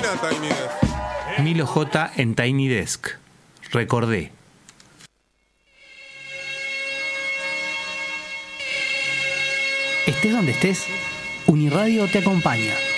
Bienvenida a Tiny Desk. Milo J en Tiny Desk. Recordé. Estés donde estés, Uniradio te acompaña.